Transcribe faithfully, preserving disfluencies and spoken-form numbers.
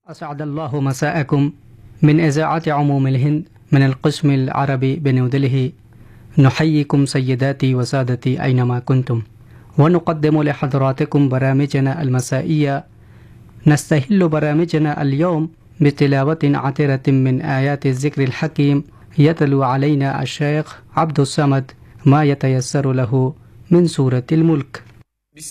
أسعد الله مساءكم من إذاعة عموم الهند من القسم العربي بنيودلهي. نحييكم سيداتي وسادتي أينما كنتم، ونقدم لحضراتكم برامجنا المسائية. نستهل برامجنا اليوم بتلاوة عطرة من آيات الذكر الحكيم، يتلو علينا الشيخ عبد الصمد ما يتيسر له من سورة الملك.